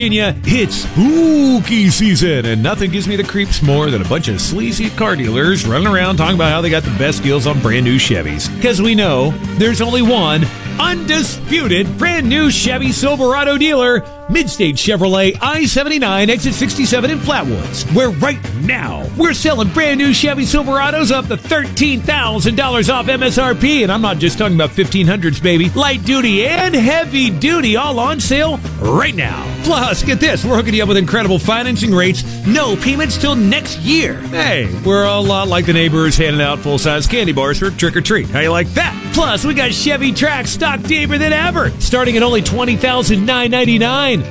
It's spooky season, and nothing gives me the creeps more than a bunch of sleazy car dealers running around talking about how they got the best deals on brand new Chevys. Because we know there's only one undisputed brand new Chevy Silverado dealer, Midstate Chevrolet I-79 exit 67 in Flatwoods, where right now we're selling brand new Chevy Silverados up to $13,000 off MSRP, and I'm not just talking about 1500s, baby. Light duty and heavy duty all on sale right now. Plus, get this, we're hooking you up with incredible financing rates, no payments till next year. Hey, we're a lot like the neighbors handing out full-size candy bars for trick-or-treat. How you like that? Plus, we got Chevy Trax stock deeper than ever, starting at only $20,999.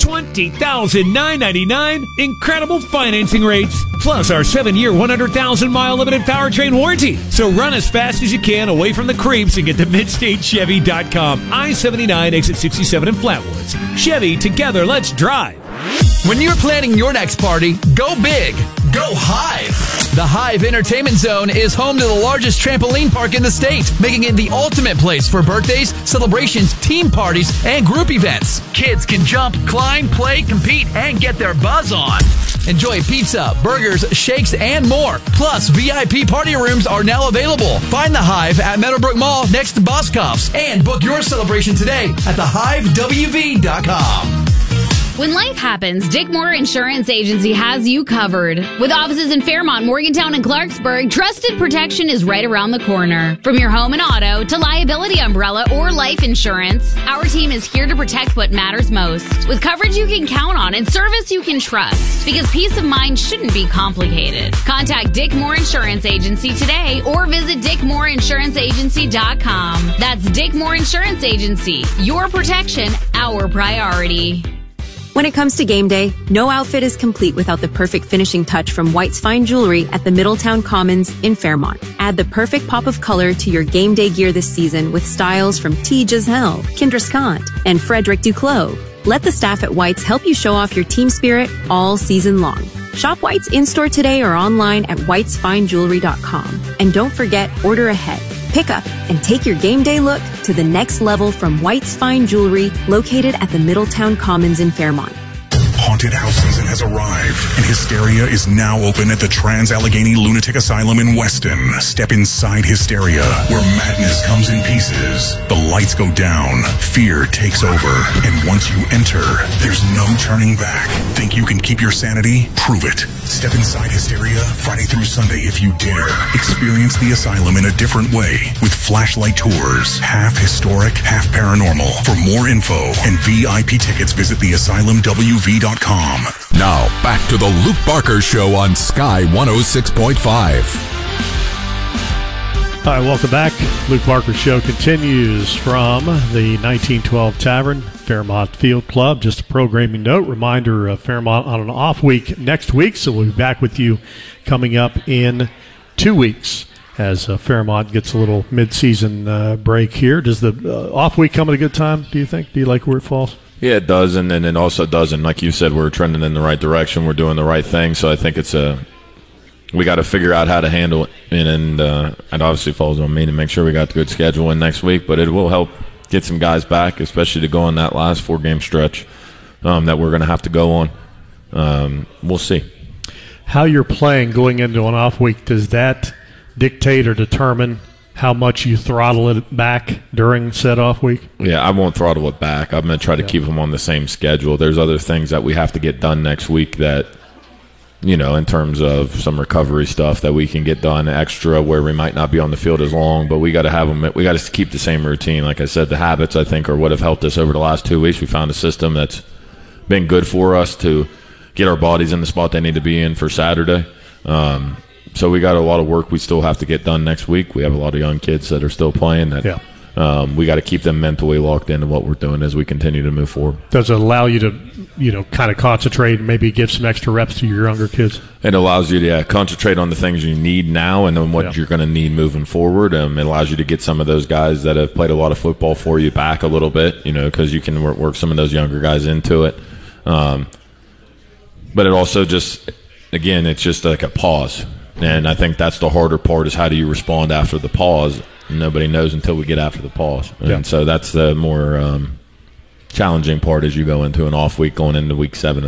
$20,999. Incredible financing rates. Plus, our 7-year, 100,000-mile limited powertrain warranty. So run as fast as you can away from the creeps and get to MidstateChevy.com. I-79 exit 67 in Flatwoods. Chevy, together, let's drive. When you're planning your next party, go big. Go Hive. The Hive Entertainment Zone is home to the largest trampoline park in the state, making it the ultimate place for birthdays, celebrations, team parties, and group events. Kids can jump, climb, play, compete, and get their buzz on. Enjoy pizza, burgers, shakes, and more. Plus, VIP party rooms are now available. Find the Hive at Meadowbrook Mall next to Boscov's, and book your celebration today at thehivewv.com. When life happens, Dick Moore Insurance Agency has you covered. With offices in Fairmont, Morgantown, and Clarksburg, trusted protection is right around the corner. From your home and auto to liability umbrella or life insurance, our team is here to protect what matters most. With coverage you can count on and service you can trust. Because peace of mind shouldn't be complicated. Contact Dick Moore Insurance Agency today or visit dickmooreinsuranceagency.com. That's Dick Moore Insurance Agency. Your protection, our priority. When it comes to game day, no outfit is complete without the perfect finishing touch from White's Fine Jewelry at the Middletown Commons in Fairmont. Add the perfect pop of color to your game day gear this season with styles from T. Giselle, Kendra Scott, and Frederic Duclos. Let the staff at White's help you show off your team spirit all season long. Shop White's in-store today or online at whitesfinejewelry.com. And don't forget, order ahead. Pick up and take your game day look to the next level from White's Fine Jewelry, located at the Middletown Commons in Fairmont. Haunted house season has arrived, and Hysteria is now open at the Trans-Allegheny Lunatic Asylum in Weston. Step inside Hysteria, where madness comes in pieces. The lights go down, fear takes over, and once you enter, there's no turning back. Think you can keep your sanity? Prove it. Step inside Hysteria Friday through Sunday if you dare. Experience the asylum in a different way with flashlight tours, half historic, half paranormal. For more info and VIP tickets, visit theasylumwv.com. Now, back to the Luke Barker Show on Sky 106.5. All right, welcome back. Luke Barker Show continues from the 1912 Tavern, Fairmont Field Club. Just a programming note, reminder of Fairmont on an off week next week, so we'll be back with you coming up in 2 weeks as Fairmont gets a little mid-season break here. Does the off week come at a good time, do you think? Do you like where it falls? Yeah, it does, and then it also doesn't. Like you said, we're trending in the right direction. We're doing the right thing, so I think we got to figure out how to handle it, and it obviously falls on me to make sure we got the good schedule in next week, but it will help get some guys back, especially to go on that last 4-game stretch that we're going to have to go on. We'll see. How you're playing going into an off week, does that dictate or determine how much you throttle it back during said off week? Yeah, I won't throttle it back. I'm going to try to keep them on the same schedule. There's other things that we have to get done next week that, you know, in terms of some recovery stuff that we can get done extra where we might not be on the field as long, but we got to have them. We got to keep the same routine. Like I said, the habits, I think, are what have helped us over the last 2 weeks. We found a system that's been good for us to get our bodies in the spot they need to be in for Saturday. So we got a lot of work we still have to get done next week. We have a lot of young kids that are still playing that we got to keep them mentally locked into what we're doing as we continue to move forward. Does it allow you to, you know, kind of concentrate and maybe give some extra reps to your younger kids? It allows you to concentrate on the things you need now and then what you're going to need moving forward. It allows you to get some of those guys that have played a lot of football for you back a little bit, you know, because you can work some of those younger guys into it. But it also just, again, it's just like a pause. And I think that's the harder part is how do you respond after the pause? Nobody knows until we get after the pause. And so that's the more challenging part as you go into an off week, going into week 7